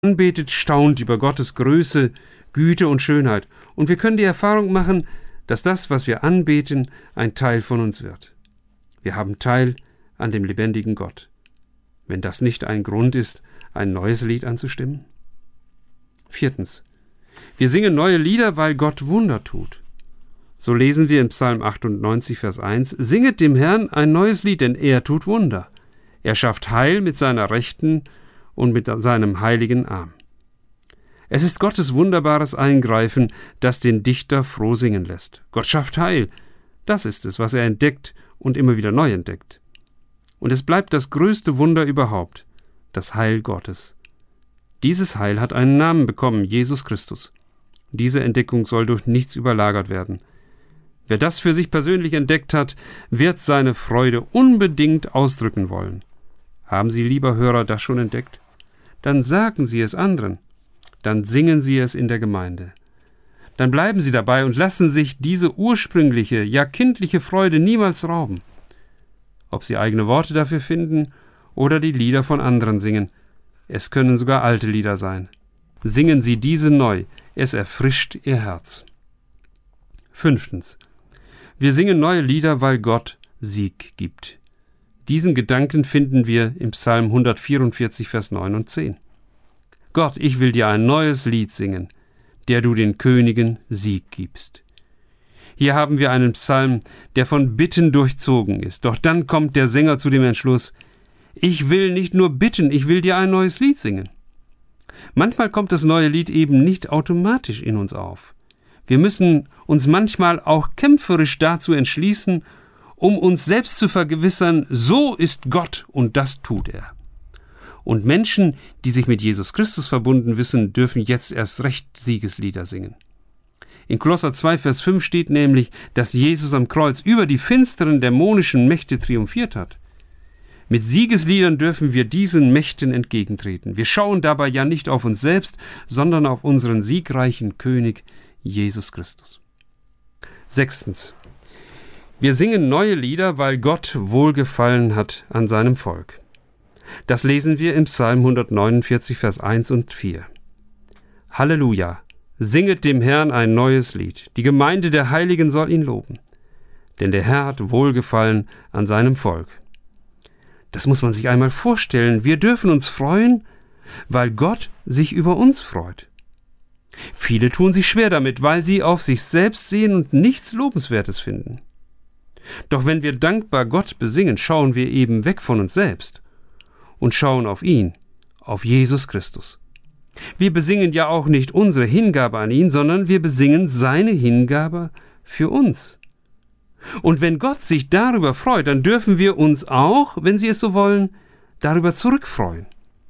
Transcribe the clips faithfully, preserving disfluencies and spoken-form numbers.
anbetet, staunt über Gottes Größe, Güte und Schönheit. Und wir können die Erfahrung machen, dass das, was wir anbeten, ein Teil von uns wird. Wir haben Teil an dem lebendigen Gott. Wenn das nicht ein Grund ist, ein neues Lied anzustimmen? Viertens. Wir singen neue Lieder, weil Gott Wunder tut. So lesen wir in Psalm achtundneunzig, Vers eins, »Singet dem Herrn ein neues Lied, denn er tut Wunder. Er schafft Heil mit seiner Rechten und mit seinem heiligen Arm.« Es ist Gottes wunderbares Eingreifen, das den Dichter froh singen lässt. Gott schafft Heil. Das ist es, was er entdeckt und immer wieder neu entdeckt. Und es bleibt das größte Wunder überhaupt, das Heil Gottes. Dieses Heil hat einen Namen bekommen, Jesus Christus. Diese Entdeckung soll durch nichts überlagert werden. Wer das für sich persönlich entdeckt hat, wird seine Freude unbedingt ausdrücken wollen. Haben Sie, lieber Hörer, das schon entdeckt? Dann sagen Sie es anderen. Dann singen Sie es in der Gemeinde. Dann bleiben Sie dabei und lassen sich diese ursprüngliche, ja kindliche Freude niemals rauben. Ob Sie eigene Worte dafür finden oder die Lieder von anderen singen. Es können sogar alte Lieder sein. Singen Sie diese neu. Es erfrischt Ihr Herz. Fünftens. Wir singen neue Lieder, weil Gott Sieg gibt. Diesen Gedanken finden wir im Psalm hundertvierundvierzig, Vers neun und zehn. Gott, ich will dir ein neues Lied singen, der du den Königen Sieg gibst. Hier haben wir einen Psalm, der von Bitten durchzogen ist. Doch dann kommt der Sänger zu dem Entschluss, ich will nicht nur bitten, ich will dir ein neues Lied singen. Manchmal kommt das neue Lied eben nicht automatisch in uns auf. Wir müssen uns manchmal auch kämpferisch dazu entschließen, um uns selbst zu vergewissern, so ist Gott und das tut er. Und Menschen, die sich mit Jesus Christus verbunden wissen, dürfen jetzt erst recht Siegeslieder singen. In Kolosser zwei, Vers fünf steht nämlich, dass Jesus am Kreuz über die finsteren dämonischen Mächte triumphiert hat. Mit Siegesliedern dürfen wir diesen Mächten entgegentreten. Wir schauen dabei ja nicht auf uns selbst, sondern auf unseren siegreichen König Jesus Christus. Sechstens. Wir singen neue Lieder, weil Gott wohlgefallen hat an seinem Volk. Das lesen wir im Psalm hundertneunundvierzig, Vers eins und vier. Halleluja! Singet dem Herrn ein neues Lied. Die Gemeinde der Heiligen soll ihn loben. Denn der Herr hat wohlgefallen an seinem Volk. Das muss man sich einmal vorstellen. Wir dürfen uns freuen, weil Gott sich über uns freut. Viele tun sich schwer damit, weil sie auf sich selbst sehen und nichts Lobenswertes finden. Doch wenn wir dankbar Gott besingen, schauen wir eben weg von uns selbst und schauen auf ihn, auf Jesus Christus. Wir besingen ja auch nicht unsere Hingabe an ihn, sondern wir besingen seine Hingabe für uns. Und wenn Gott sich darüber freut, dann dürfen wir uns auch, wenn Sie es so wollen, darüber zurückfreuen.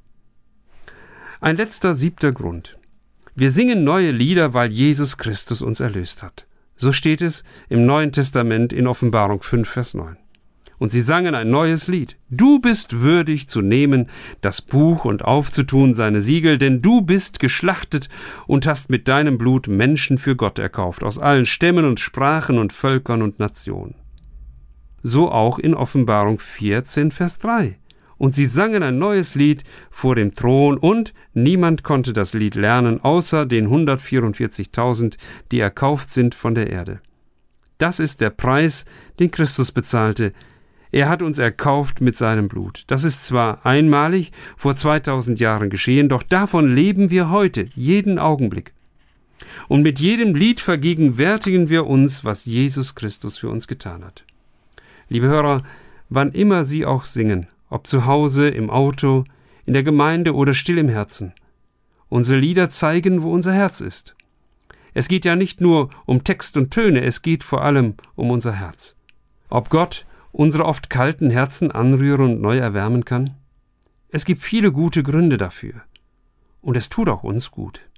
Ein letzter, siebter Grund. Wir singen neue Lieder, weil Jesus Christus uns erlöst hat. So steht es im Neuen Testament in Offenbarung fünf, Vers neun. Und sie sangen ein neues Lied. Du bist würdig zu nehmen das Buch und aufzutun seine Siegel, denn du bist geschlachtet und hast mit deinem Blut Menschen für Gott erkauft, aus allen Stämmen und Sprachen und Völkern und Nationen. So auch in Offenbarung vierzehn, Vers drei. Und sie sangen ein neues Lied vor dem Thron, und niemand konnte das Lied lernen, außer den hundertvierundvierzigtausend, die erkauft sind von der Erde. Das ist der Preis, den Christus bezahlte. Er hat uns erkauft mit seinem Blut. Das ist zwar einmalig vor zweitausend Jahren geschehen, doch davon leben wir heute, jeden Augenblick. Und mit jedem Lied vergegenwärtigen wir uns, was Jesus Christus für uns getan hat. Liebe Hörer, wann immer Sie auch singen, ob zu Hause, im Auto, in der Gemeinde oder still im Herzen, unsere Lieder zeigen, wo unser Herz ist. Es geht ja nicht nur um Text und Töne, es geht vor allem um unser Herz. Ob Gott unsere oft kalten Herzen anrühren und neu erwärmen kann? Es gibt viele gute Gründe dafür. Und es tut auch uns gut.